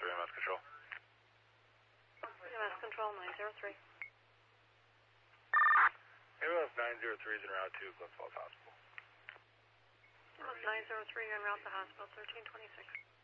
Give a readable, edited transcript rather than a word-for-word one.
EMS Control. EMS Control 903. EMS 903 is en route to Glens Falls Hospital. EMS 903 en route to hospital 1326.